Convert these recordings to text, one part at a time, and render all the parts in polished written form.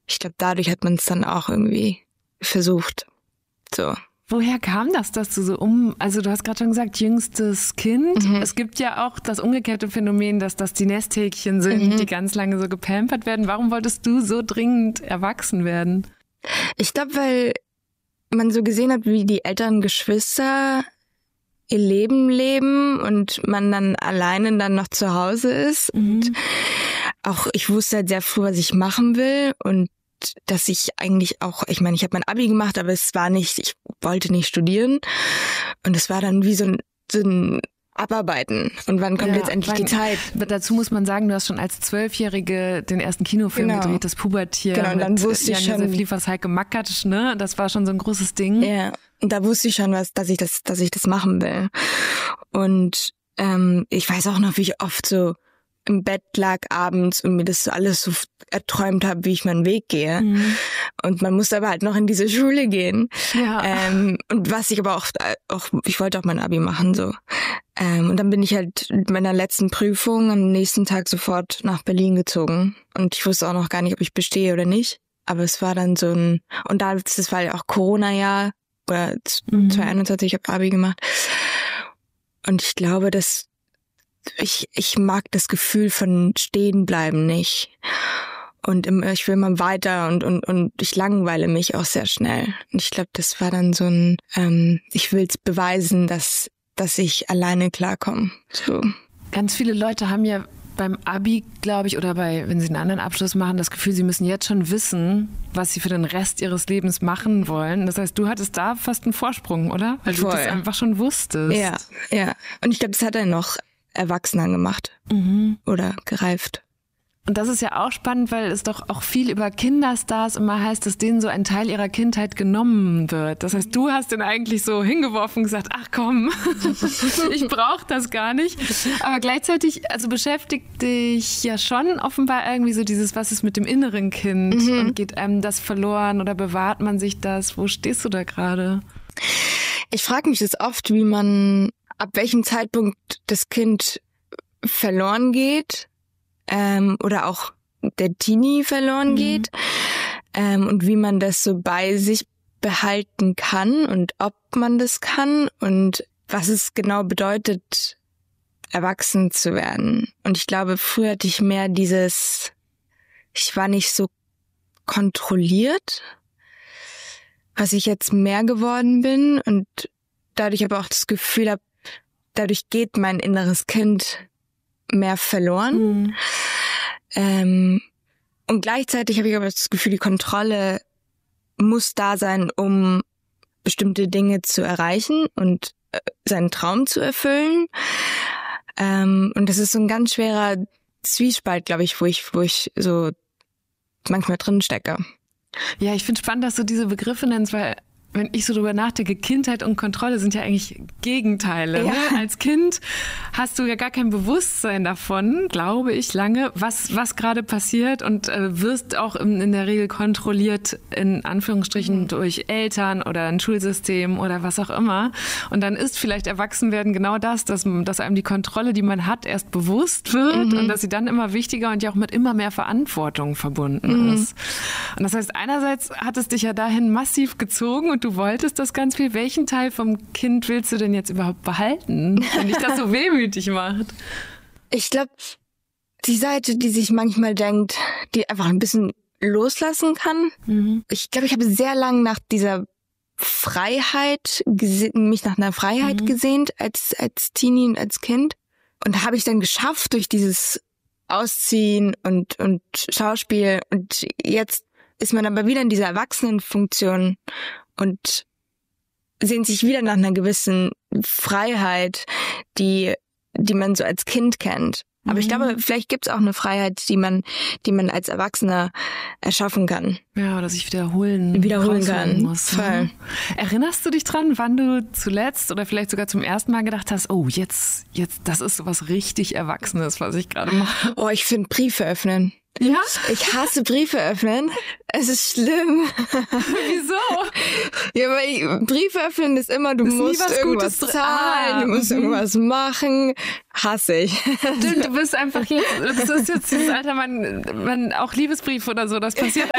ich glaube, dadurch hat man es dann auch irgendwie versucht. So. Woher kam das, dass du so also du hast gerade schon gesagt, jüngstes Kind. Es gibt ja auch das umgekehrte Phänomen, dass das die Nesthäkchen sind, die ganz lange so gepampert werden. Warum wolltest du so dringend erwachsen werden? Ich glaube, weil man so gesehen hat, wie die älteren Geschwister ihr Leben leben und man dann alleine dann noch zu Hause ist. Und auch ich wusste halt sehr früh, was ich machen will und dass ich eigentlich auch, ich meine, ich habe mein Abi gemacht, aber es war nicht, ich wollte nicht studieren und es war dann wie so ein Abarbeiten. Und wann kommt jetzt endlich die Zeit? Dazu muss man sagen, du hast schon als 12-Jährige den ersten Kinofilm gedreht, das Pubertier. Genau, und dann wusste ich schon. Jan-Josef Liefers, Heike Makatsch, ne? Das war schon so ein großes Ding. Ja, und da wusste ich schon, dass ich das machen will. Und ich weiß auch noch, wie ich oft so im Bett lag abends und mir das alles so erträumt habe, wie ich meinen Weg gehe. Und man musste aber halt noch in diese Schule gehen. Ja. Und was ich aber auch, ich wollte auch mein Abi machen, so. Und dann bin ich halt mit meiner letzten Prüfung am nächsten Tag sofort nach Berlin gezogen. Und ich wusste auch noch gar nicht, ob ich bestehe oder nicht. Aber es war dann so das war ja auch Corona-Jahr, oder 2021, ich habe Abi gemacht. Und ich glaube, dass ich mag das Gefühl von Stehenbleiben nicht. Und ich will mal weiter und ich langweile mich auch sehr schnell. Und ich glaube, das war dann so ich will es beweisen, dass ich alleine klarkomme. So. Ganz viele Leute haben ja beim Abi, glaube ich, oder wenn sie einen anderen Abschluss machen, das Gefühl, sie müssen jetzt schon wissen, was sie für den Rest ihres Lebens machen wollen. Das heißt, du hattest da fast einen Vorsprung, oder? Weil du das einfach schon wusstest. Ja. Und ich glaube, das hat er noch erwachsener gemacht oder gereift. Und das ist ja auch spannend, weil es doch auch viel über Kinderstars immer heißt, dass denen so ein Teil ihrer Kindheit genommen wird. Das heißt, du hast den eigentlich so hingeworfen und gesagt, ach komm, ich brauche das gar nicht. Aber gleichzeitig, also beschäftigt dich ja schon offenbar irgendwie so dieses, was ist mit dem inneren Kind? Und geht einem das verloren oder bewahrt man sich das? Wo stehst du da gerade? Ich frage mich das oft, wie man, ab welchem Zeitpunkt das Kind verloren geht. Oder auch der Teenie verloren geht und wie man das so bei sich behalten kann und ob man das kann und was es genau bedeutet, erwachsen zu werden. Und ich glaube, früher hatte ich mehr ich war nicht so kontrolliert, was ich jetzt mehr geworden bin und dadurch aber auch das Gefühl habe, dadurch geht mein inneres Kind mehr verloren. Und gleichzeitig habe ich aber das Gefühl, die Kontrolle muss da sein, um bestimmte Dinge zu erreichen und seinen Traum zu erfüllen. Und das ist so ein ganz schwerer Zwiespalt, glaube ich, wo ich so manchmal drin stecke. Ja, ich finde spannend, dass du diese Begriffe nennst, weil wenn ich so drüber nachdenke, Kindheit und Kontrolle sind ja eigentlich Gegenteile. Ja. Ne? Als Kind hast du ja gar kein Bewusstsein davon, glaube ich, lange, was gerade passiert und wirst auch in der Regel kontrolliert, in Anführungsstrichen, durch Eltern oder ein Schulsystem oder was auch immer. Und dann ist vielleicht Erwachsenwerden genau das, dass einem die Kontrolle, die man hat, erst bewusst wird und dass sie dann immer wichtiger und ja auch mit immer mehr Verantwortung verbunden ist. Und das heißt, einerseits hat es dich ja dahin massiv gezogen und du wolltest das ganz viel. Welchen Teil vom Kind willst du denn jetzt überhaupt behalten, wenn dich das so wehmütig macht? Ich glaube, die Seite, die sich manchmal denkt, die einfach ein bisschen loslassen kann. Ich glaube, ich habe sehr lange nach dieser Freiheit, mich nach einer Freiheit gesehnt als Teenie und als Kind. Und habe ich dann geschafft durch dieses Ausziehen und Schauspiel. Und jetzt ist man aber wieder in dieser Erwachsenenfunktion und sehnt sich wieder nach einer gewissen Freiheit, die man so als Kind kennt. Aber ich glaube, vielleicht gibt es auch eine Freiheit, die man als Erwachsener erschaffen kann. Ja, oder sich wiederholen kann. Muss. Voll. Erinnerst du dich dran, wann du zuletzt oder vielleicht sogar zum ersten Mal gedacht hast, oh, jetzt, das ist so was richtig Erwachsenes, was ich gerade mache? Oh, ich finde Briefe öffnen. Ja? Ich hasse Briefe öffnen. Es ist schlimm. Wieso? Ja, weil Briefe öffnen ist immer, du musst irgendwas zahlen, du musst irgendwas machen. Hasse ich. Du bist einfach das ist jetzt dieses Alter, man auch Liebesbriefe oder so, das passiert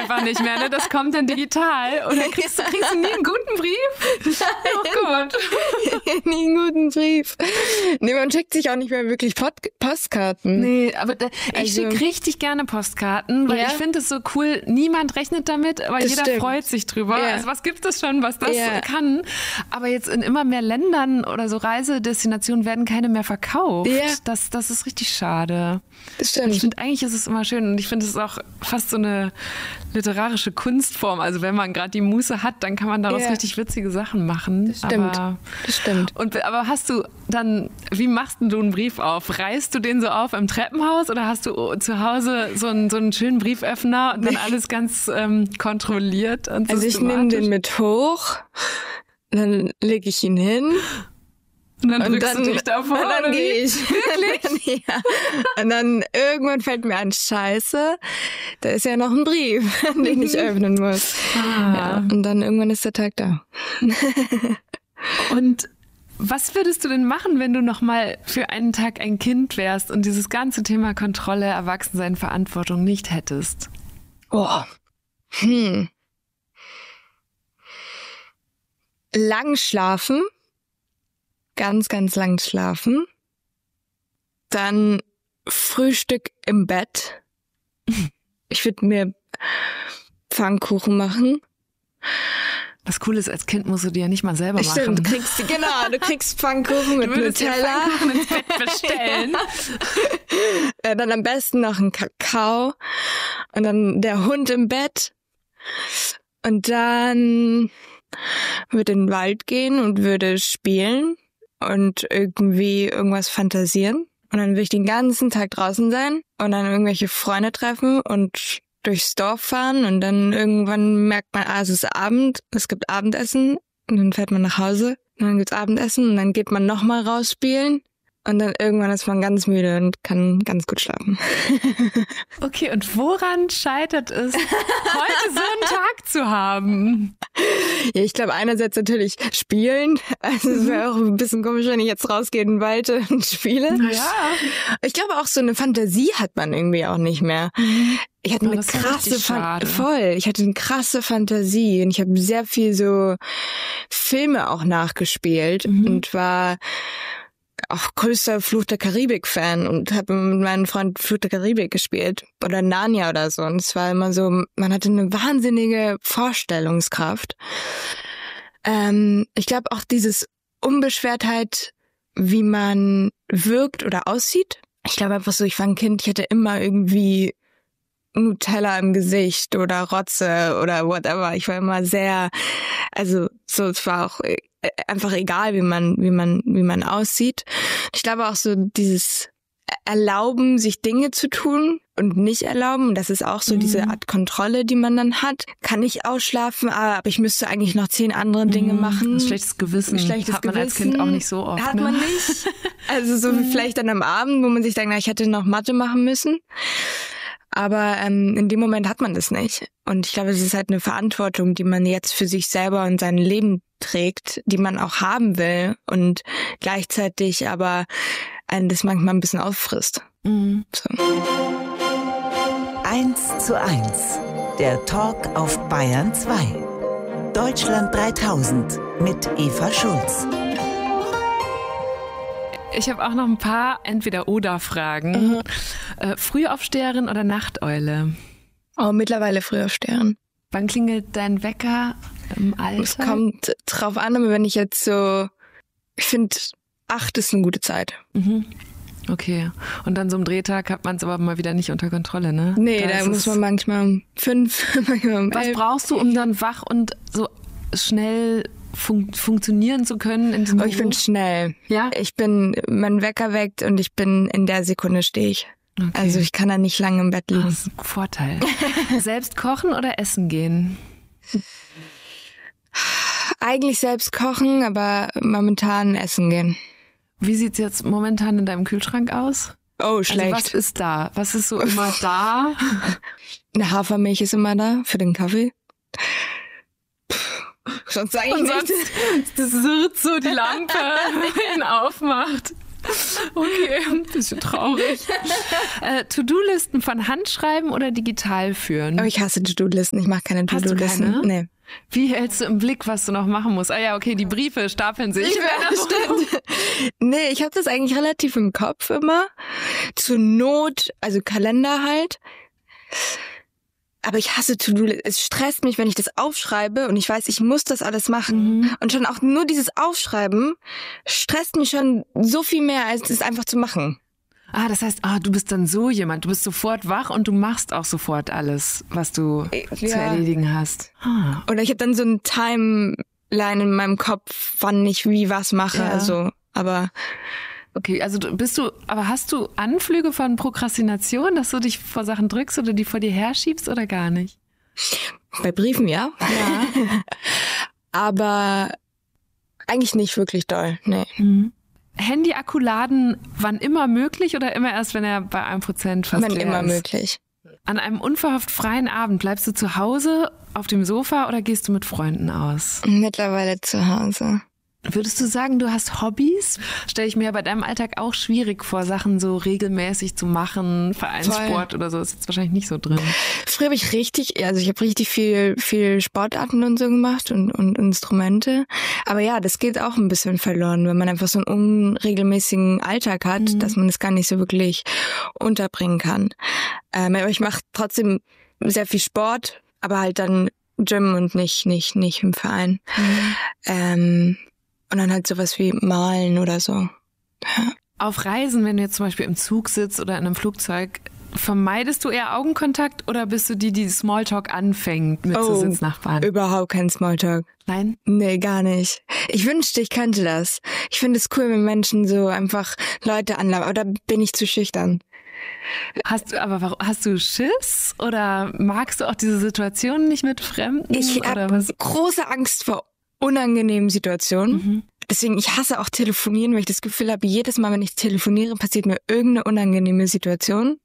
einfach nicht mehr, ne? Das kommt dann digital. Oder kriegst du nie einen guten Brief? Oh Gott. Nie einen guten Brief. Nee, man schickt sich auch nicht mehr wirklich Postkarten. Nee, aber ich schicke richtig gerne Postkarten, weil ich finde es so cool. Niemand rechnet damit, aber jeder freut sich drüber. Ja. Also was gibt es schon, was das kann? Aber jetzt in immer mehr Ländern oder so Reisedestinationen werden keine mehr verkauft. Ja. Das ist richtig schade. Das stimmt. Ich finde, eigentlich ist es immer schön und ich finde, es ist auch fast so eine literarische Kunstform. Also wenn man gerade die Muße hat, dann kann man daraus richtig witzige Sachen machen. Das stimmt. Das stimmt. Aber hast du dann, wie machst du einen Brief auf? Reißt du den so auf im Treppenhaus oder hast du zu Hause so einen schönen Brieföffner und dann alles ganz kontrolliert und also ich nehme den mit hoch, dann lege ich ihn hin. Und dann drückst du dich davor, und dann gehe ich. Wirklich? Ja. Und dann irgendwann fällt mir an, Scheiße, da ist ja noch ein Brief, den ich öffnen muss. Ja, und dann irgendwann ist der Tag da. Und was würdest du denn machen, wenn du noch mal für einen Tag ein Kind wärst und dieses ganze Thema Kontrolle, Erwachsensein, Verantwortung nicht hättest? Lang schlafen. Ganz, ganz lang schlafen. Dann Frühstück im Bett. Ich würde mir Pfannkuchen machen. Das Coole ist, als Kind musst du die ja nicht mal selber machen. Stimmt, du kriegst Pfannkuchen mit Nutella. Dir Pfannkuchen ins Bett bestellen. Dann am besten noch einen Kakao. Und dann der Hund im Bett. Und dann würde in den Wald gehen und würde spielen. Und irgendwie irgendwas fantasieren. Und dann will ich den ganzen Tag draußen sein und dann irgendwelche Freunde treffen und durchs Dorf fahren. Und dann irgendwann merkt man, es ist Abend, es gibt Abendessen. Und dann fährt man nach Hause und dann gibt's Abendessen. Und dann geht man nochmal raus spielen. Und dann irgendwann ist man ganz müde und kann ganz gut schlafen. Okay, und woran scheitert es, heute so einen Tag zu haben? Ja, ich glaube einerseits natürlich spielen. Also es wäre auch ein bisschen komisch, wenn ich jetzt rausgehe in den Wald und spiele. Ja. Ich glaube auch so eine Fantasie hat man irgendwie auch nicht mehr. Ich hatte eine krasse Ich hatte eine krasse Fantasie und ich habe sehr viel so Filme auch nachgespielt und war auch größter Fluch der Karibik-Fan und habe mit meinem Freund Fluch der Karibik gespielt oder Narnia oder so. Und es war immer so, man hatte eine wahnsinnige Vorstellungskraft. Ich glaube auch dieses Unbeschwertheit, wie man wirkt oder aussieht. Ich glaube einfach so, ich war ein Kind, ich hatte immer irgendwie Nutella im Gesicht oder Rotze oder whatever. Ich war immer sehr, also so, es war auch einfach egal, wie man aussieht. Ich glaube auch so dieses Erlauben, sich Dinge zu tun und nicht erlauben. Das ist auch so diese Art Kontrolle, die man dann hat. Kann ich ausschlafen, aber ich müsste eigentlich noch 10 andere Dinge machen. Ein schlechtes Gewissen hat man als Kind auch nicht so oft. Hat man nicht. Also so vielleicht dann am Abend, wo man sich denkt, ich hätte noch Mathe machen müssen. Aber in dem Moment hat man das nicht. Und ich glaube, es ist halt eine Verantwortung, die man jetzt für sich selber und sein Leben trägt, die man auch haben will und gleichzeitig aber einen das manchmal ein bisschen auffrisst. So. 1:1, der Talk auf Bayern 2. Deutschland 3000 mit Eva Schulz. Ich habe auch noch ein paar Entweder-oder-Fragen. Frühaufsteherin oder Nachteule? Oh, mittlerweile Frühaufsteherin. Wann klingelt dein Wecker im Alter? Es kommt drauf an, aber wenn ich jetzt so, ich finde 8 ist eine gute Zeit. Okay. Und dann so am Drehtag hat man es aber mal wieder nicht unter Kontrolle, ne? Nee, da muss man manchmal um 5, manchmal um 11. Was brauchst du, um dann wach und so schnell funktionieren zu können in diesem Beruf? Ich bin schnell. Ja? Mein Wecker weckt und ich bin, in der Sekunde stehe ich. Okay. Also ich kann da nicht lange im Bett liegen. Das ist ein Vorteil. Selbst kochen oder essen gehen? Eigentlich selbst kochen, aber momentan essen gehen. Wie sieht's jetzt momentan in deinem Kühlschrank aus? Oh, schlecht. Also was ist da? Was ist so immer da? Eine Hafermilch ist immer da für den Kaffee. Sonst sage ich nicht. Das wird so die Lampe, wenn ihn aufmacht. Okay, ein bisschen traurig. To-Do-Listen von Hand schreiben oder digital führen? Aber ich hasse To-Do-Listen. Ich mache keine To-Do-Listen. Nee. Wie hältst du im Blick, was du noch machen musst? Ah ja, okay, die Briefe stapeln sich. Stimmt. Nee, ich habe das eigentlich relativ im Kopf immer. Zur Not, also Kalender halt. Aber ich hasse To-Do-Listen. Es stresst mich, wenn ich das aufschreibe und ich weiß, ich muss das alles machen. Mhm. Und schon auch nur dieses Aufschreiben stresst mich schon so viel mehr, als es einfach zu machen. Ah, das heißt, du bist dann so jemand. Du bist sofort wach und du machst auch sofort alles, was du zu erledigen hast. Oder ich habe dann so ein Timeline in meinem Kopf, wann ich wie was mache. Ja. Also, aber... Okay, also aber hast du Anflüge von Prokrastination, dass du dich vor Sachen drückst oder die vor dir herschiebst oder gar nicht? Bei Briefen ja. Aber eigentlich nicht wirklich doll, nee. Mhm. Handy-Akku laden wann immer möglich oder immer erst, wenn er bei 1% fast leer ist? Wann immer möglich. An einem unverhofft freien Abend bleibst du zu Hause auf dem Sofa oder gehst du mit Freunden aus? Mittlerweile zu Hause. Würdest du sagen, du hast Hobbys? Stelle ich mir bei deinem Alltag auch schwierig vor, Sachen so regelmäßig zu machen, Vereinssport oder so, ist jetzt wahrscheinlich nicht so drin. Früher habe ich ich habe richtig viel Sportarten und so gemacht und Instrumente. Aber ja, das geht auch ein bisschen verloren, wenn man einfach so einen unregelmäßigen Alltag hat, dass man das gar nicht so wirklich unterbringen kann. Aber ich mache trotzdem sehr viel Sport, aber halt dann Gym und nicht im Verein. Und dann halt sowas wie Malen oder so. Ja. Auf Reisen, wenn du jetzt zum Beispiel im Zug sitzt oder in einem Flugzeug, vermeidest du eher Augenkontakt oder bist du die Smalltalk anfängt mit so Sitznachbarn? Überhaupt kein Smalltalk. Nein? Nee, gar nicht. Ich wünschte, ich könnte das. Ich finde es cool, wenn Menschen so einfach Leute anlabern, aber da bin ich zu schüchtern. Hast du Schiss oder magst du auch diese Situation nicht mit Fremden? Ich habe große Angst vor unangenehmen Situationen. Deswegen, ich hasse auch telefonieren, weil ich das Gefühl habe, jedes Mal, wenn ich telefoniere, passiert mir irgendeine unangenehme Situation.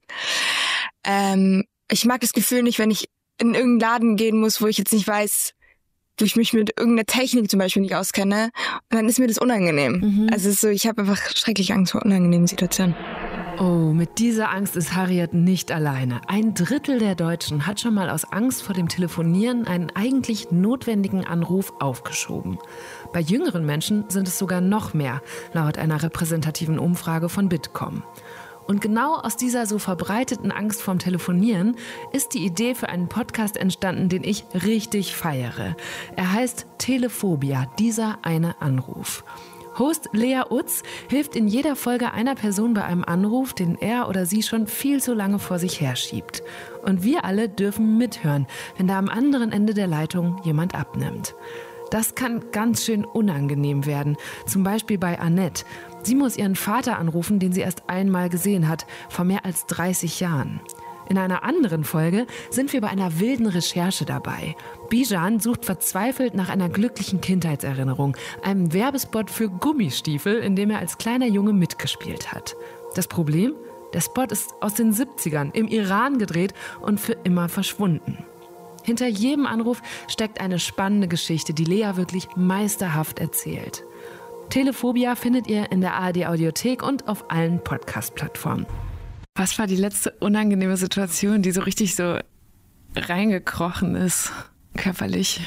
Ich mag das Gefühl nicht, wenn ich in irgendeinen Laden gehen muss, wo ich jetzt nicht weiß, wo ich mich mit irgendeiner Technik zum Beispiel nicht auskenne. Und dann ist mir das unangenehm. Also es ist so, ich habe einfach schrecklich Angst vor unangenehmen Situationen. Oh, mit dieser Angst ist Harriet nicht alleine. 1/3 der Deutschen hat schon mal aus Angst vor dem Telefonieren einen eigentlich notwendigen Anruf aufgeschoben. Bei jüngeren Menschen sind es sogar noch mehr, laut einer repräsentativen Umfrage von Bitkom. Und genau aus dieser so verbreiteten Angst vorm Telefonieren ist die Idee für einen Podcast entstanden, den ich richtig feiere. Er heißt Telephobia, dieser eine Anruf. Host Lea Utz hilft in jeder Folge einer Person bei einem Anruf, den er oder sie schon viel zu lange vor sich herschiebt. Und wir alle dürfen mithören, wenn da am anderen Ende der Leitung jemand abnimmt. Das kann ganz schön unangenehm werden, zum Beispiel bei Annette. Sie muss ihren Vater anrufen, den sie erst einmal gesehen hat, vor mehr als 30 Jahren. In einer anderen Folge sind wir bei einer wilden Recherche dabei. Bijan sucht verzweifelt nach einer glücklichen Kindheitserinnerung, einem Werbespot für Gummistiefel, in dem er als kleiner Junge mitgespielt hat. Das Problem? Der Spot ist aus den 70ern, im Iran gedreht und für immer verschwunden. Hinter jedem Anruf steckt eine spannende Geschichte, die Lea wirklich meisterhaft erzählt. Telephobia findet ihr in der ARD-Audiothek und auf allen Podcast-Plattformen. Was war die letzte unangenehme Situation, die so richtig so reingekrochen ist, körperlich?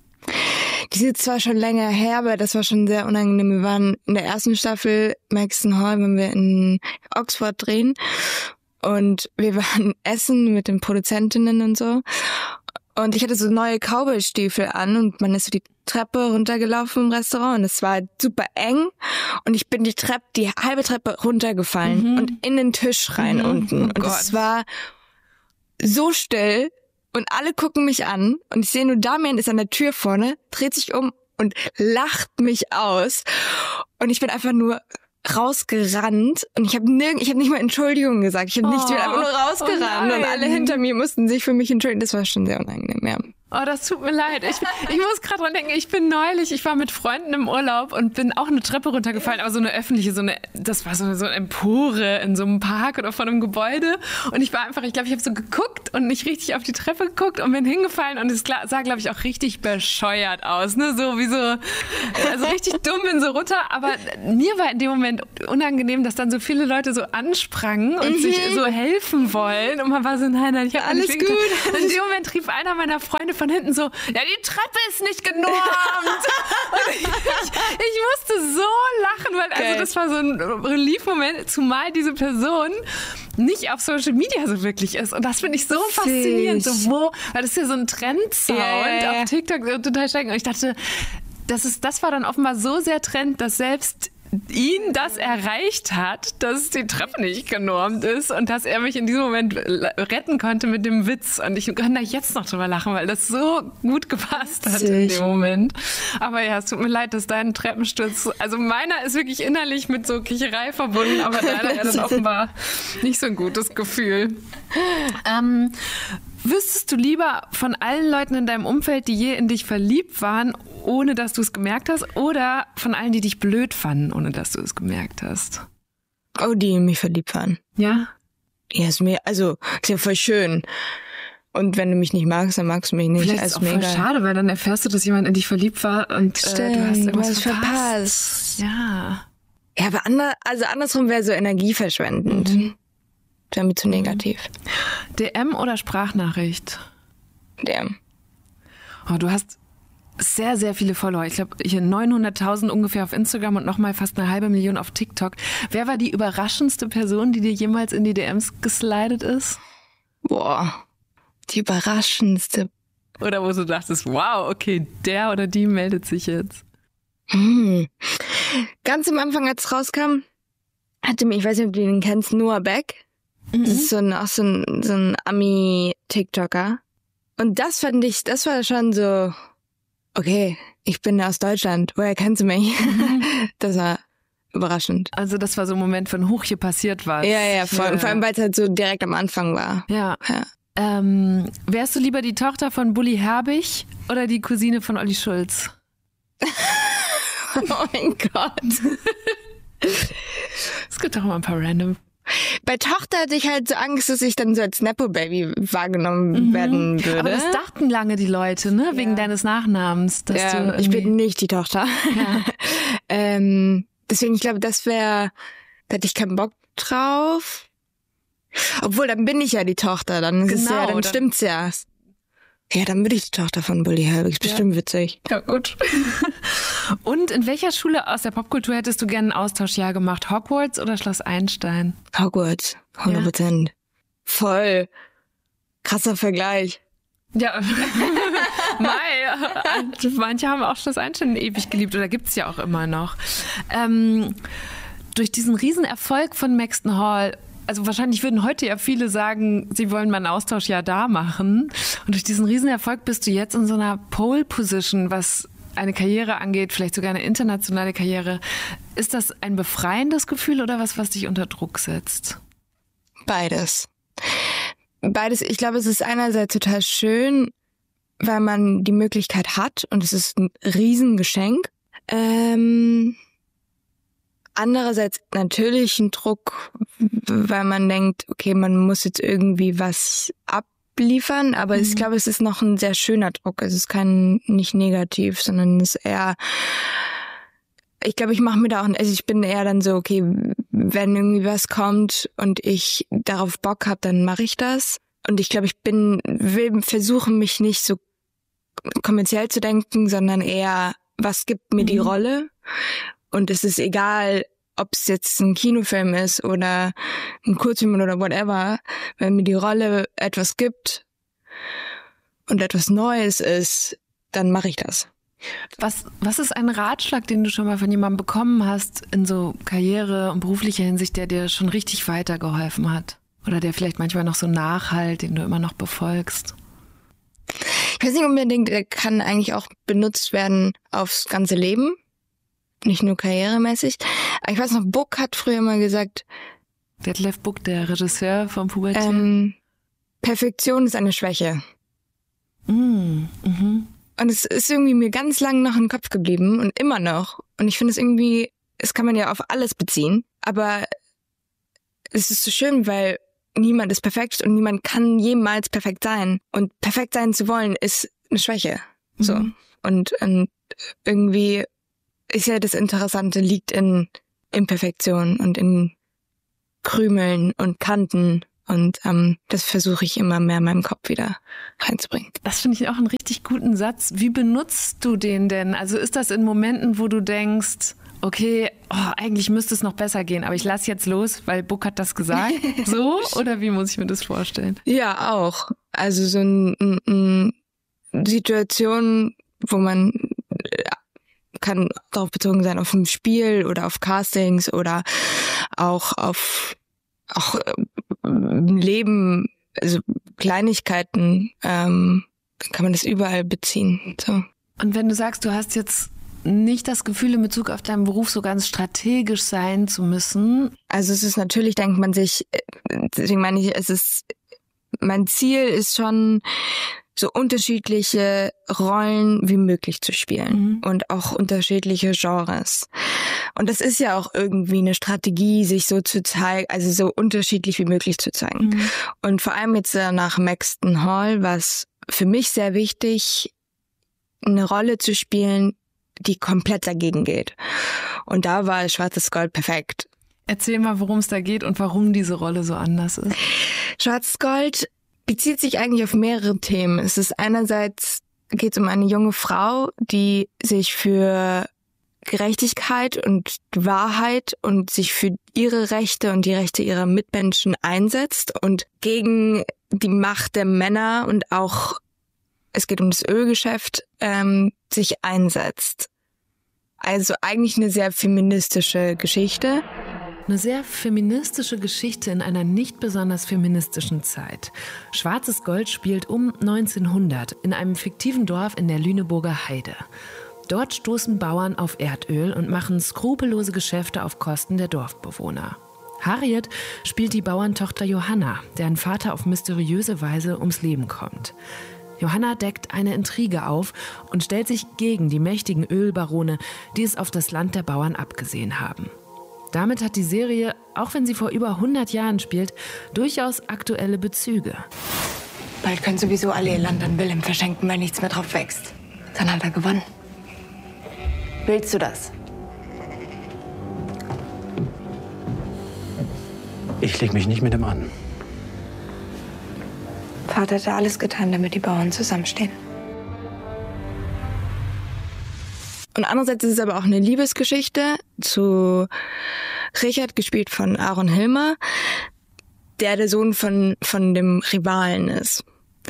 Die ist zwar schon länger her, aber das war schon sehr unangenehm. Wir waren in der ersten Staffel Maxton Hall, wenn wir in Oxford drehen. Und wir waren essen mit den Produzentinnen und so. Und ich hatte so neue Cowboy-Stiefel an und man ist so die Treppe runtergelaufen im Restaurant und es war super eng und ich bin die halbe Treppe runtergefallen und in den Tisch rein unten. Und es war so still und alle gucken mich an und ich sehe nur, Damian ist an der Tür vorne, dreht sich um und lacht mich aus und ich bin einfach nur rausgerannt und ich habe nicht mal Entschuldigung gesagt. Ich bin einfach nur rausgerannt und alle hinter mir mussten sich für mich entschuldigen. Das war schon sehr unangenehm, ja. Oh, das tut mir leid. Ich muss gerade dran denken, ich war mit Freunden im Urlaub und bin auch eine Treppe runtergefallen, aber so eine öffentliche, das war so eine Empore in so einem Park oder von einem Gebäude. Und ich habe so geguckt und nicht richtig auf die Treppe geguckt und bin hingefallen und es sah, glaube ich, auch richtig bescheuert aus, ne? So wie so, also richtig dumm bin so runter. Aber mir war in dem Moment unangenehm, dass dann so viele Leute so ansprangen und sich so helfen wollen. Und man war so, nein, ich habe alles gut. Und in dem Moment rief einer meiner Freunde von hinten so, ja, die Treppe ist nicht genormt. Und ich musste so lachen, weil also das war so ein Relief-Moment, zumal diese Person nicht auf Social Media so wirklich ist. Und das finde ich so faszinierend. So, weil das ist ja so ein Trendsound auf TikTok so total stark. Und ich dachte, das war dann offenbar so sehr Trend, dass selbst ihn das erreicht hat, dass die Treppe nicht genormt ist und dass er mich in diesem Moment retten konnte mit dem Witz. Und ich kann da jetzt noch drüber lachen, weil das so gut gepasst hat in dem Moment. Aber ja, es tut mir leid, dass dein Treppensturz, also meiner ist wirklich innerlich mit so Kicherei verbunden, aber deiner hat dann offenbar nicht so ein gutes Gefühl. Wüsstest du lieber von allen Leuten in deinem Umfeld, die je in dich verliebt waren, ohne dass du es gemerkt hast, oder von allen, die dich blöd fanden, ohne dass du es gemerkt hast? Oh, die in mich verliebt waren. Ja? Ja, ist ja voll schön. Und wenn du mich nicht magst, dann magst du mich nicht. Vielleicht ist es auch voll schade, weil dann erfährst du, dass jemand in dich verliebt war und du hast irgendwas verpasst. Ja. Ja, aber andersrum wäre so energieverschwendend. Das wäre mir zu negativ. DM oder Sprachnachricht? DM. Oh, du hast sehr, sehr viele Follower. Ich glaube, hier 900.000 ungefähr auf Instagram und nochmal fast 500.000 auf TikTok. Wer war die überraschendste Person, die dir jemals in die DMs geslidet ist? Boah, die überraschendste. Oder wo du dachtest, wow, okay, der oder die meldet sich jetzt. Ganz am Anfang, als es rauskam, hatte mich, ich weiß nicht, ob du den kennst, Noah Beck. Das ist so ein Ami-TikToker. Und das war schon so, okay, ich bin aus Deutschland, woher kennst du mich? Das war überraschend. Also das war so ein Moment von huch, hier passiert was. Ja, vor allem, weil es halt so direkt am Anfang war. Ja. Wärst du lieber die Tochter von Bully Herbig oder die Cousine von Olli Schulz? Oh mein Gott. Es gibt auch immer ein paar random. Bei Tochter hatte ich halt so Angst, dass ich dann so als Nepo-Baby wahrgenommen werden würde. Aber das dachten lange die Leute, ne? Wegen deines Nachnamens. Dass du ich bin nicht die Tochter. Ja. Deswegen, ich glaube, da hätte ich keinen Bock drauf. Obwohl, dann bin ich ja die Tochter, dann stimmt's ja. Ja, dann bin ich die Tochter von Bully Herbig. Ist bestimmt witzig. Ja, gut. Und in welcher Schule aus der Popkultur hättest du gerne ein Austauschjahr gemacht? Hogwarts oder Schloss Einstein? Hogwarts, 100%. Ja. Voll. Krasser Vergleich. Ja, manche haben auch Schloss Einstein ewig geliebt oder gibt's ja auch immer noch. Durch diesen Riesenerfolg von Maxton Hall, also wahrscheinlich würden heute ja viele sagen, sie wollen mal ein Austauschjahr da machen. Und durch diesen Riesenerfolg bist du jetzt in so einer Pole-Position, was eine Karriere angeht, vielleicht sogar eine internationale Karriere. Ist das ein befreiendes Gefühl oder was dich unter Druck setzt? Beides. Ich glaube, es ist einerseits total schön, weil man die Möglichkeit hat und es ist ein Riesengeschenk. Andererseits natürlich ein Druck, weil man denkt, okay, man muss jetzt irgendwie was abliefern, aber ich glaube, es ist noch ein sehr schöner Druck. Es ist nicht negativ, sondern es ist eher, ich glaube, ich bin eher dann so, okay, wenn irgendwie was kommt und ich darauf Bock habe, dann mache ich das. Und ich glaube, will versuchen, mich nicht so kommerziell zu denken, sondern eher, was gibt mir die Rolle? Und es ist egal, ob es jetzt ein Kinofilm ist oder ein Kurzfilm oder whatever, wenn mir die Rolle etwas gibt und etwas Neues ist, dann mache ich das. Was ist ein Ratschlag, den du schon mal von jemandem bekommen hast in so Karriere und beruflicher Hinsicht, der dir schon richtig weitergeholfen hat? Oder der vielleicht manchmal noch so nachhalt, den du immer noch befolgst? Ich weiß nicht unbedingt, der kann eigentlich auch benutzt werden aufs ganze Leben. Nicht nur karrieremäßig. Aber ich weiß noch, Buck hat früher mal gesagt... Detlef Buck, der Regisseur vom Pubertier. Perfektion ist eine Schwäche. Und es ist irgendwie mir ganz lang noch im Kopf geblieben und immer noch. Und ich finde es irgendwie, das kann man ja auf alles beziehen, aber es ist so schön, weil niemand ist perfekt und niemand kann jemals perfekt sein. Und perfekt sein zu wollen, ist eine Schwäche. So. Und irgendwie ist ja das Interessante, liegt in Imperfektion und in Krümeln und Kanten. Und das versuche ich immer mehr in meinem Kopf wieder reinzubringen. Das finde ich auch einen richtig guten Satz. Wie benutzt du den denn? Also ist das in Momenten, wo du denkst, okay, eigentlich müsste es noch besser gehen, aber ich lasse jetzt los, weil Buck hat das gesagt? So? Oder wie muss ich mir das vorstellen? Ja, auch. Also so eine Situation, wo man kann darauf bezogen sein, auf ein Spiel oder auf Castings oder auch auf Leben, also Kleinigkeiten, kann man das überall beziehen. So. Und wenn du sagst, du hast jetzt nicht das Gefühl, in Bezug auf deinen Beruf so ganz strategisch sein zu müssen? Also es ist natürlich, denkt man sich, deswegen meine ich, mein Ziel ist schon, so unterschiedliche Rollen wie möglich zu spielen und auch unterschiedliche Genres. Und das ist ja auch irgendwie eine Strategie, sich so zu zeigen, also so unterschiedlich wie möglich zu zeigen. Und vor allem jetzt nach Maxton Hall war es für mich sehr wichtig, eine Rolle zu spielen, die komplett dagegen geht. Und da war Schwarzes Gold perfekt. Erzähl mal, worum es da geht und warum diese Rolle so anders ist. Schwarzes Gold bezieht sich eigentlich auf mehrere Themen. Es ist einerseits, geht es um eine junge Frau, die sich für Gerechtigkeit und Wahrheit und sich für ihre Rechte und die Rechte ihrer Mitmenschen einsetzt und gegen die Macht der Männer und auch, es geht um das Ölgeschäft, sich einsetzt. Also eigentlich eine sehr feministische Geschichte. Eine sehr feministische Geschichte in einer nicht besonders feministischen Zeit. Schwarzes Gold spielt um 1900 in einem fiktiven Dorf in der Lüneburger Heide. Dort stoßen Bauern auf Erdöl und machen skrupellose Geschäfte auf Kosten der Dorfbewohner. Harriet spielt die Bauerntochter Johanna, deren Vater auf mysteriöse Weise ums Leben kommt. Johanna deckt eine Intrige auf und stellt sich gegen die mächtigen Ölbarone, die es auf das Land der Bauern abgesehen haben. Damit hat die Serie, auch wenn sie vor über 100 Jahren spielt, durchaus aktuelle Bezüge. Bald können sowieso alle ihr Land an Willem verschenken, weil nichts mehr drauf wächst. Dann hat er gewonnen. Willst du das? Ich leg mich nicht mit ihm an. Vater hat alles getan, damit die Bauern zusammenstehen. Und andererseits ist es aber auch eine Liebesgeschichte zu Richard, gespielt von Aaron Hilmer, der Sohn von dem Rivalen ist.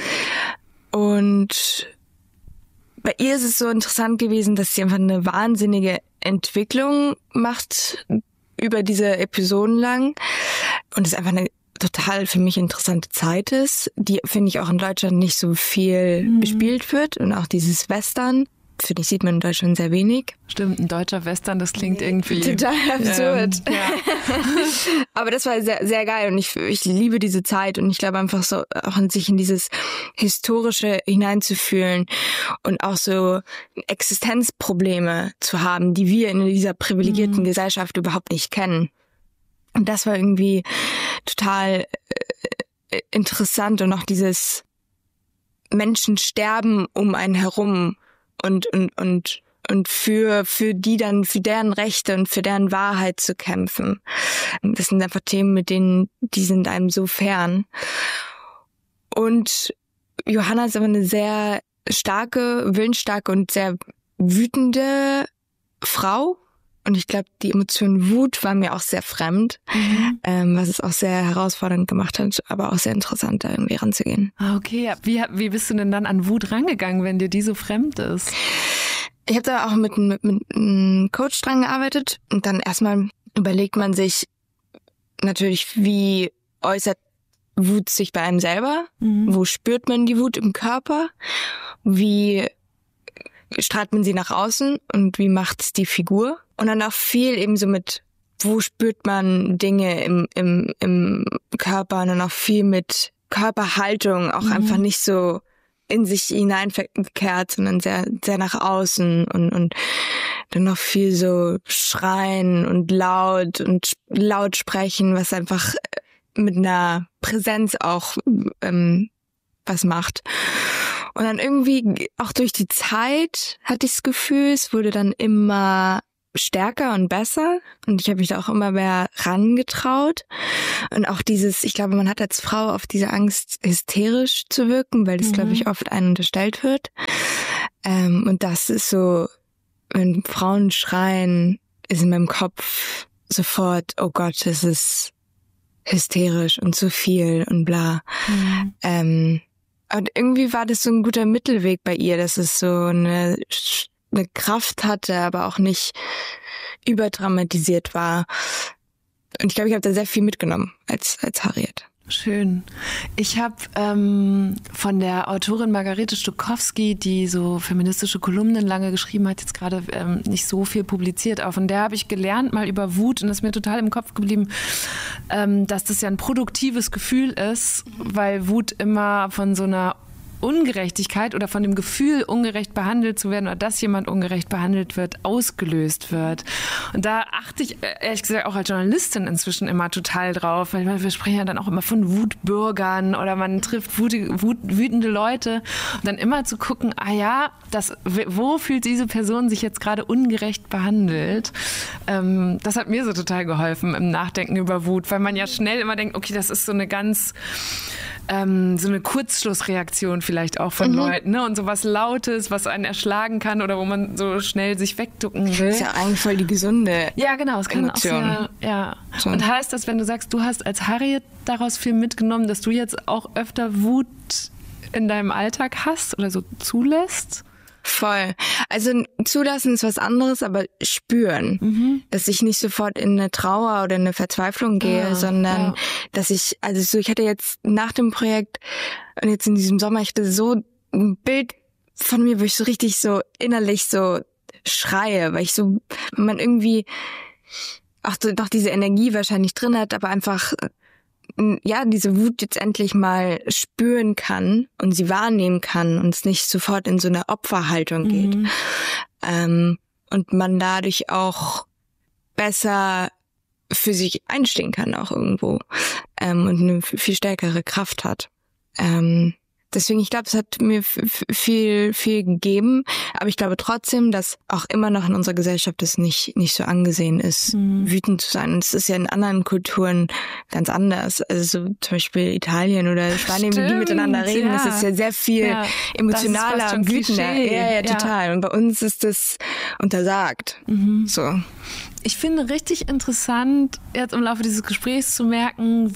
Und bei ihr ist es so interessant gewesen, dass sie einfach eine wahnsinnige Entwicklung macht über diese Episoden lang. Und es einfach eine total für mich interessante Zeit ist, die, finde ich, auch in Deutschland nicht so viel bespielt wird. Und auch dieses Western, finde ich, sieht man in Deutschland sehr wenig. Stimmt, ein deutscher Western, das klingt irgendwie total absurd. Ja. Aber das war sehr, sehr geil und ich liebe diese Zeit und ich glaube einfach so, auch an sich in dieses Historische hineinzufühlen und auch so Existenzprobleme zu haben, die wir in dieser privilegierten Gesellschaft überhaupt nicht kennen. Und das war irgendwie total interessant und auch dieses Menschen sterben um einen herum und für die dann, für deren Rechte und für deren Wahrheit zu kämpfen. Das sind einfach Themen, die sind einem so fern. Und Johanna ist aber eine sehr starke, willensstarke und sehr wütende Frau. Und ich glaube, die Emotion Wut war mir auch sehr fremd, was es auch sehr herausfordernd gemacht hat, aber auch sehr interessant, da irgendwie ranzugehen. Okay, wie bist du denn dann an Wut rangegangen, wenn dir die so fremd ist? Ich habe da auch mit einem Coach dran gearbeitet und dann erstmal überlegt man sich natürlich, wie äußert Wut sich bei einem selber? Wo spürt man die Wut im Körper? Wie strahlt man sie nach außen und wie macht's die Figur? Und dann auch viel eben so mit, wo spürt man Dinge im Körper und dann auch viel mit Körperhaltung, auch einfach nicht so in sich hineingekehrt, sondern sehr, sehr nach außen und dann noch viel so schreien und laut sprechen, was einfach mit einer Präsenz auch was macht. Und dann irgendwie auch durch die Zeit hatte ich das Gefühl, es wurde dann immer stärker und besser und ich habe mich da auch immer mehr rangetraut und auch ich glaube, man hat als Frau oft diese Angst, hysterisch zu wirken, weil das, glaube ich, oft einem unterstellt wird. Und das ist so, wenn Frauen schreien, ist in meinem Kopf sofort, oh Gott, das ist hysterisch und zu viel und bla. Und irgendwie war das so ein guter Mittelweg bei ihr, dass es so eine Kraft hatte, aber auch nicht überdramatisiert war. Und ich glaube, ich habe da sehr viel mitgenommen als Harriet. Schön. Ich habe von der Autorin Margarete Stokowski, die so feministische Kolumnen lange geschrieben hat, jetzt gerade nicht so viel publiziert, auch von der habe ich gelernt mal über Wut und das ist mir total im Kopf geblieben, dass das ja ein produktives Gefühl ist, weil Wut immer von so einer Ungerechtigkeit oder von dem Gefühl, ungerecht behandelt zu werden oder dass jemand ungerecht behandelt wird, ausgelöst wird. Und da achte ich ehrlich gesagt auch als Journalistin inzwischen immer total drauf, weil wir sprechen ja dann auch immer von Wutbürgern oder man trifft wütende Leute und dann immer zu gucken, wo fühlt diese Person sich jetzt gerade ungerecht behandelt? Das hat mir so total geholfen im Nachdenken über Wut, weil man ja schnell immer denkt, okay, das ist so eine ganz so eine Kurzschlussreaktion vielleicht auch von Leuten, ne? Und so was Lautes, was einen erschlagen kann oder wo man so schnell sich wegducken will. Das ist ja eigentlich voll die gesunde Ja, genau. Es kann Emotion. Auch sehr, So. Und heißt das, wenn du sagst, du hast als Harriet daraus viel mitgenommen, dass du jetzt auch öfter Wut in deinem Alltag hast oder so zulässt? Voll. Also zulassen ist was anderes, aber spüren, dass ich nicht sofort in eine Trauer oder eine Verzweiflung gehe, sondern dass ich hatte jetzt nach dem Projekt und jetzt in diesem Sommer, ich hatte so ein Bild von mir, wo ich so richtig so innerlich so schreie, weil man irgendwie auch so noch diese Energie wahrscheinlich drin hat, aber einfach diese Wut jetzt endlich mal spüren kann und sie wahrnehmen kann und es nicht sofort in so eine Opferhaltung geht. Und man dadurch auch besser für sich einstehen kann auch irgendwo und eine viel stärkere Kraft hat. Deswegen, ich glaube, es hat mir viel gegeben, aber ich glaube trotzdem, dass auch immer noch in unserer Gesellschaft es nicht so angesehen ist, wütend zu sein. Und es ist ja in anderen Kulturen ganz anders. Also so zum Beispiel Italien oder Spanien, wie die miteinander reden, das ist ja sehr viel emotionaler und wütender. Ja, total. Und bei uns ist das untersagt. So. Ich finde richtig interessant, jetzt im Laufe dieses Gesprächs zu merken,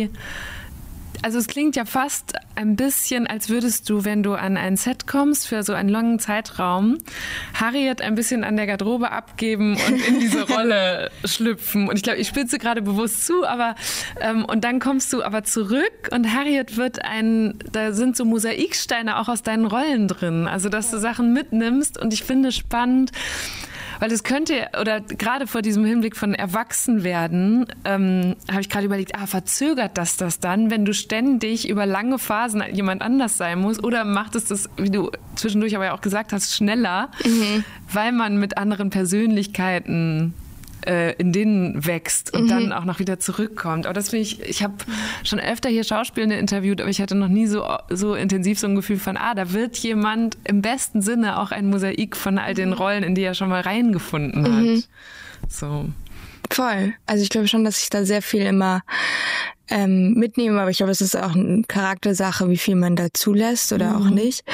also es klingt ja fast ein bisschen, als würdest du, wenn du an ein Set kommst für so einen langen Zeitraum, Harriet ein bisschen an der Garderobe abgeben und in diese Rolle schlüpfen. Und ich glaube, ich spitze gerade bewusst zu, aber und dann kommst du aber zurück und Harriet da sind so Mosaiksteine auch aus deinen Rollen drin. Also dass du Sachen mitnimmst und ich finde spannend, weil das könnte, oder gerade vor diesem Hinblick von Erwachsenwerden, habe ich gerade überlegt, verzögert das dann, wenn du ständig über lange Phasen jemand anders sein musst? Oder macht es das, wie du zwischendurch aber ja auch gesagt hast, schneller, weil man mit anderen Persönlichkeiten in denen wächst und dann auch noch wieder zurückkommt. Aber das finde ich habe schon öfter hier Schauspielende interviewt, aber ich hatte noch nie so intensiv so ein Gefühl von, da wird jemand im besten Sinne auch ein Mosaik von all den Rollen, in die er schon mal reingefunden hat. So. Voll. Also ich glaube schon, dass ich da sehr viel immer mitnehme, aber ich glaube, es ist auch eine Charaktersache, wie viel man da zulässt oder auch nicht.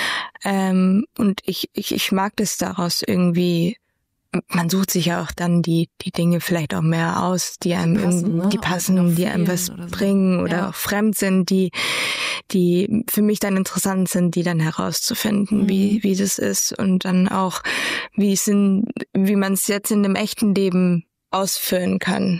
Und ich mag das daraus irgendwie. Man sucht sich ja auch dann die Dinge vielleicht auch mehr aus, die einem die passen, die einem was bringen oder auch fremd sind, die für mich dann interessant sind, die dann herauszufinden, wie das ist und dann auch wie man es jetzt in dem echten Leben ausfüllen kann.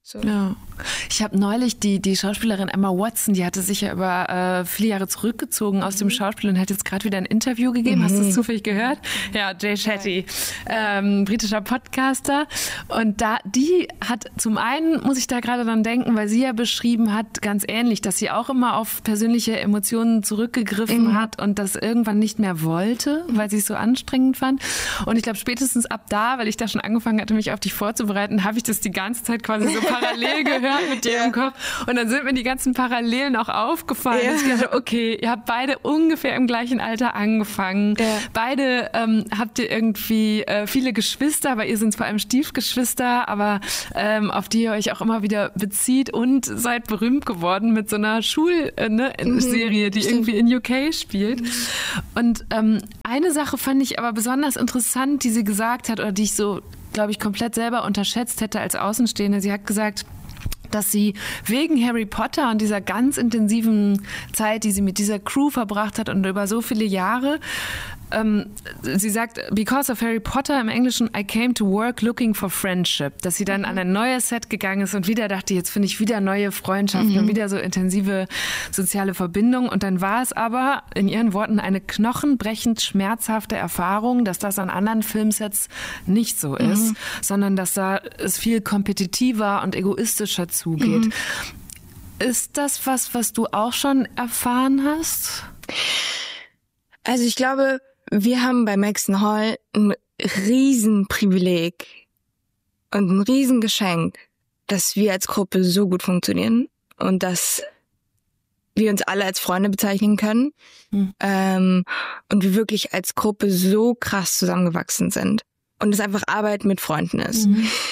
So. Ja. Ich habe neulich die Schauspielerin Emma Watson, die hatte sich ja über viele Jahre zurückgezogen aus dem Schauspiel und hat jetzt gerade wieder ein Interview gegeben. Hast du das zufällig gehört? Ja, Jay Shetty, britischer Podcaster. Und die hat zum einen, muss ich da gerade dran denken, weil sie ja beschrieben hat, ganz ähnlich, dass sie auch immer auf persönliche Emotionen zurückgegriffen hat und das irgendwann nicht mehr wollte, weil sie es so anstrengend fand. Und ich glaube, spätestens ab da, weil ich da schon angefangen hatte, mich auf dich vorzubereiten, habe ich das die ganze Zeit quasi so parallel gehört mit dir im Kopf. Und dann sind mir die ganzen Parallelen auch aufgefallen. Dass ich dachte, okay, ihr habt beide ungefähr im gleichen Alter angefangen. Ja. Beide habt ihr irgendwie viele Geschwister, aber ihr sind vor allem Stiefgeschwister, aber auf die ihr euch auch immer wieder bezieht und seid berühmt geworden mit so einer Schulserie, die irgendwie in UK spielt. Und eine Sache fand ich aber besonders interessant, die sie gesagt hat oder die ich so, glaube ich, komplett selber unterschätzt hätte als Außenstehende. Sie hat gesagt, dass sie wegen Harry Potter und dieser ganz intensiven Zeit, die sie mit dieser Crew verbracht hat und über so viele Jahre, sie sagt, because of Harry Potter im Englischen, I came to work looking for friendship, dass sie dann an ein neues Set gegangen ist und wieder dachte, jetzt finde ich wieder neue Freundschaften und wieder so intensive soziale Verbindungen. Und dann war es aber in ihren Worten eine knochenbrechend schmerzhafte Erfahrung, dass das an anderen Filmsets nicht so ist, sondern dass da es viel kompetitiver und egoistischer zugeht. Ist das was du auch schon erfahren hast? Also ich glaube, wir haben bei Maxton Hall ein Riesenprivileg und ein Riesengeschenk, dass wir als Gruppe so gut funktionieren und dass wir uns alle als Freunde bezeichnen können und wir wirklich als Gruppe so krass zusammengewachsen sind und es einfach Arbeit mit Freunden ist.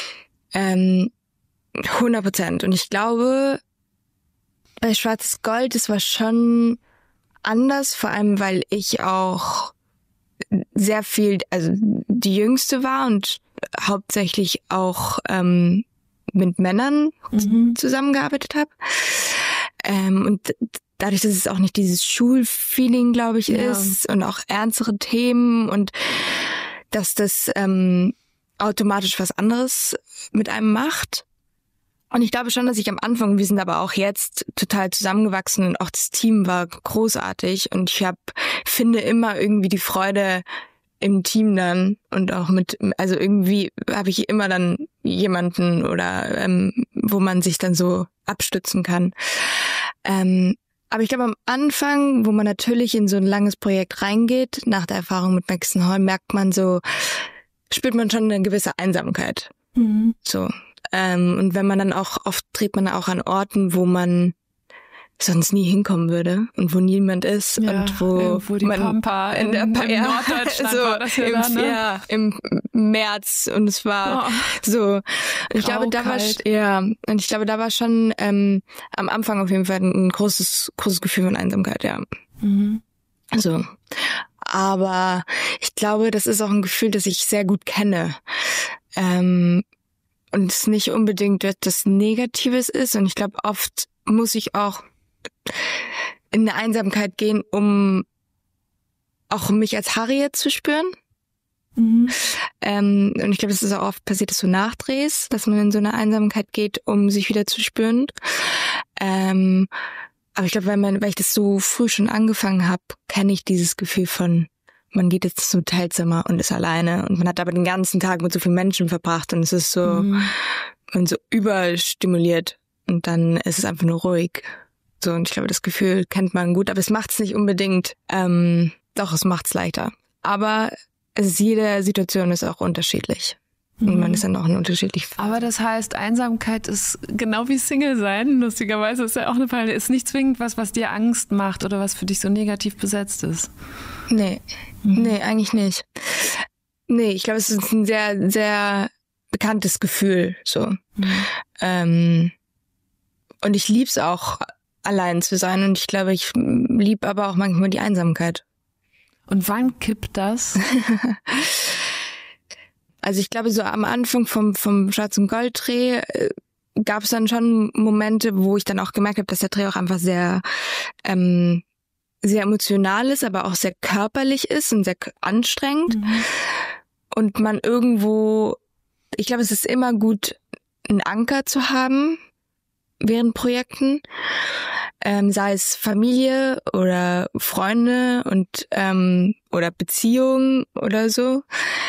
100%. Und ich glaube, bei Schwarzes Gold, das war schon anders, vor allem weil ich auch sehr viel, also die Jüngste war und hauptsächlich auch mit Männern zusammengearbeitet habe. Und dadurch, dass es auch nicht dieses Schulfeeling, glaube ich, ist und auch ernstere Themen und dass das automatisch was anderes mit einem macht. Und ich glaube schon, dass ich am Anfang, wir sind aber auch jetzt total zusammengewachsen und auch das Team war großartig und ich finde immer irgendwie die Freude im Team dann und auch also irgendwie habe ich immer dann jemanden oder wo man sich dann so abstützen kann. Aber ich glaube am Anfang, wo man natürlich in so ein langes Projekt reingeht, nach der Erfahrung mit Maxton Hall, spürt man schon eine gewisse Einsamkeit. So. Und wenn man dann auch, oft dreht man auch an Orten, wo man sonst nie hinkommen würde und wo niemand ist und wo die Pampa in Norddeutschland so war das ja im März und es war so. Ich glaube, da war schon am Anfang auf jeden Fall ein großes Gefühl von Einsamkeit, ja. So. Aber ich glaube, das ist auch ein Gefühl, das ich sehr gut kenne. Und es nicht unbedingt etwas Negatives ist. Und ich glaube, oft muss ich auch in eine Einsamkeit gehen, um auch mich als Harriet zu spüren. Und ich glaube, das ist auch oft passiert, dass du nachdrehst, dass man in so eine Einsamkeit geht, um sich wieder zu spüren. Aber ich glaube, weil ich das so früh schon angefangen habe, kenne ich dieses Gefühl von, man geht jetzt zum Hotelzimmer und ist alleine und man hat aber den ganzen Tag mit so vielen Menschen verbracht und es ist so, man so überstimuliert und dann ist es einfach nur ruhig. So, und ich glaube, das Gefühl kennt man gut, aber es macht es nicht unbedingt, doch, es macht es leichter. Aber jede Situation ist auch unterschiedlich. Und man ist dann auch unterschiedlich. Aber das heißt, Einsamkeit ist genau wie Single sein. Lustigerweise ist ja auch eine Frage, ist nicht zwingend was dir Angst macht oder was für dich so negativ besetzt ist. Nee, eigentlich nicht. Nee, ich glaube, es ist ein sehr, sehr bekanntes Gefühl, so. Und ich lieb's auch, allein zu sein. Und ich glaube, ich lieb aber auch manchmal die Einsamkeit. Und wann kippt das? Also ich glaube, so am Anfang vom Schwarzen Gold-Dreh gab es dann schon Momente, wo ich dann auch gemerkt habe, dass der Dreh auch einfach sehr sehr emotional ist, aber auch sehr körperlich ist und sehr anstrengend. Und man irgendwo, ich glaube, es ist immer gut, einen Anker zu haben während Projekten, sei es Familie oder Freunde und oder Beziehungen oder so.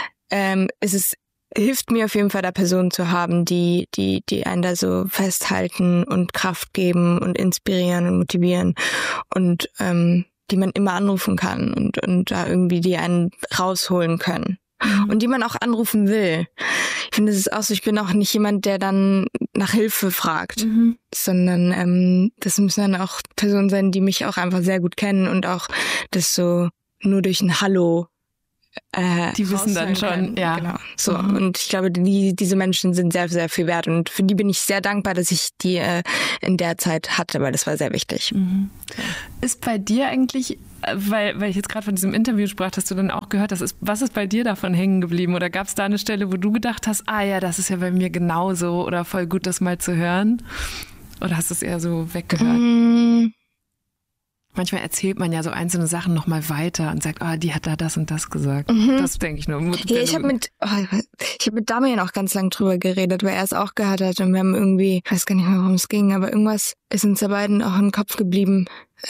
Hilft mir auf jeden Fall, da Personen zu haben, die einen da so festhalten und Kraft geben und inspirieren und motivieren und die man immer anrufen kann und da irgendwie die einen rausholen können. Und die man auch anrufen will. Ich finde, es ist auch so, ich bin auch nicht jemand, der dann nach Hilfe fragt, sondern das müssen dann auch Personen sein, die mich auch einfach sehr gut kennen und auch das so nur durch ein Hallo die wissen dann schon, können. ja. Genau. So. Und ich glaube, diese Menschen sind sehr, sehr viel wert und für die bin ich sehr dankbar, dass ich die in der Zeit hatte, weil das war sehr wichtig. Ist bei dir eigentlich, weil ich jetzt gerade von diesem Interview sprach, hast du dann auch gehört, was ist bei dir davon hängen geblieben? Oder gab es da eine Stelle, wo du gedacht hast, ja, das ist ja bei mir genauso oder voll gut, das mal zu hören? Oder hast du es eher so weggehört? Manchmal erzählt man ja so einzelne Sachen nochmal weiter und sagt, die hat da das und das gesagt. Das denke ich nur. Ja, ich habe mit Damian auch ganz lang drüber geredet, weil er es auch gehört hat und wir haben irgendwie, ich weiß gar nicht mehr, worum es ging, aber irgendwas ist uns ja beiden auch im Kopf geblieben.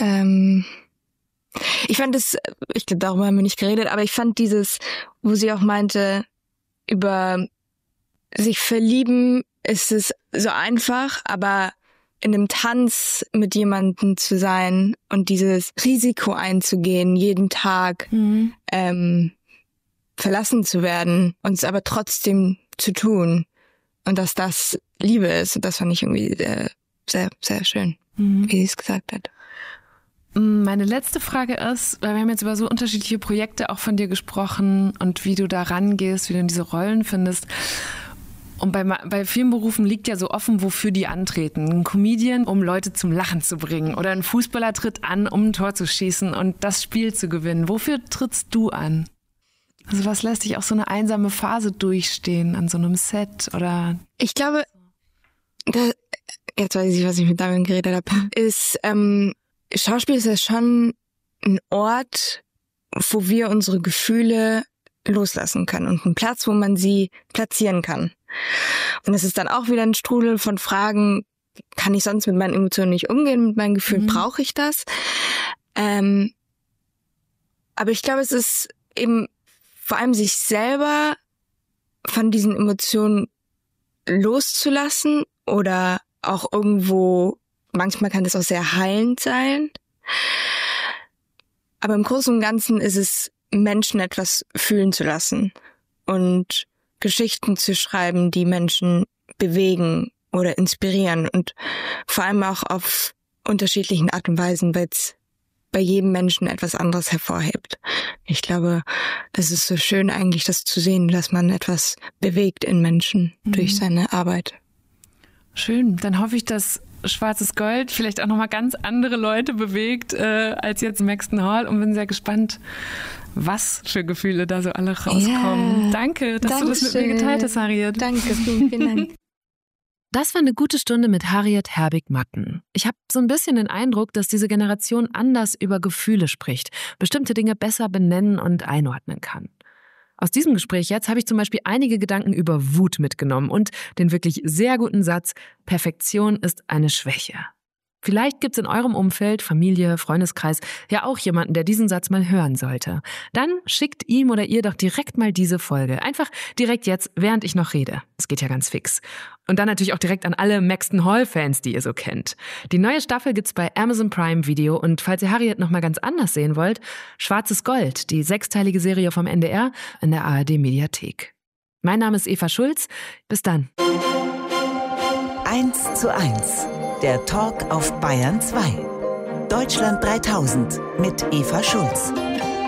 Ich fand ich glaube, darüber haben wir nicht geredet, aber ich fand dieses, wo sie auch meinte, über sich verlieben ist es so einfach, aber in einem Tanz mit jemandem zu sein und dieses Risiko einzugehen, jeden Tag verlassen zu werden und es aber trotzdem zu tun und dass das Liebe ist. Und das fand ich irgendwie sehr, sehr schön, wie sie es gesagt hat. Meine letzte Frage ist, weil wir haben jetzt über so unterschiedliche Projekte auch von dir gesprochen und wie du da rangehst, wie du in diese Rollen findest. Und bei vielen Berufen liegt ja so offen, wofür die antreten. Ein Comedian, um Leute zum Lachen zu bringen. Oder ein Fußballer tritt an, um ein Tor zu schießen und das Spiel zu gewinnen. Wofür trittst du an? Also was lässt dich auch so eine einsame Phase durchstehen an so einem Set? Oder? Ich glaube, jetzt weiß ich, was ich mit Damian geredet habe, ist, Schauspiel ist ja schon ein Ort, wo wir unsere Gefühle loslassen können und ein Platz, wo man sie platzieren kann. Und es ist dann auch wieder ein Strudel von Fragen, kann ich sonst mit meinen Emotionen nicht umgehen, mit meinen Gefühlen, brauche ich das? Aber ich glaube, es ist eben vor allem sich selber von diesen Emotionen loszulassen oder auch irgendwo, manchmal kann das auch sehr heilend sein. Aber im Großen und Ganzen ist es, Menschen etwas fühlen zu lassen und Geschichten zu schreiben, die Menschen bewegen oder inspirieren und vor allem auch auf unterschiedlichen Art und Weisen, weil es bei jedem Menschen etwas anderes hervorhebt. Ich glaube, das ist so schön eigentlich, das zu sehen, dass man etwas bewegt in Menschen durch seine Arbeit. Schön, dann hoffe ich, dass Schwarzes Gold vielleicht auch nochmal ganz andere Leute bewegt als jetzt Maxton Hall und bin sehr gespannt, was für Gefühle da so alle rauskommen. Ja, danke, dass du das mit mir geteilt hast, Harriet. Danke, vielen Dank. Das war eine gute Stunde mit Harriet Herbig-Matten. Ich habe so ein bisschen den Eindruck, dass diese Generation anders über Gefühle spricht, bestimmte Dinge besser benennen und einordnen kann. Aus diesem Gespräch jetzt habe ich zum Beispiel einige Gedanken über Wut mitgenommen und den wirklich sehr guten Satz, Perfektion ist eine Schwäche. Vielleicht gibt's in eurem Umfeld, Familie, Freundeskreis, ja auch jemanden, der diesen Satz mal hören sollte. Dann schickt ihm oder ihr doch direkt mal diese Folge. Einfach direkt jetzt, während ich noch rede. Es geht ja ganz fix. Und dann natürlich auch direkt an alle Maxton Hall-Fans, die ihr so kennt. Die neue Staffel gibt's bei Amazon Prime Video und falls ihr Harriet noch mal ganz anders sehen wollt, Schwarzes Gold, die 6-teilige Serie vom NDR in der ARD-Mediathek. Mein Name ist Eva Schulz. Bis dann. 1:1. Der Talk auf Bayern 2. Deutschland 3000 mit Eva Schulz.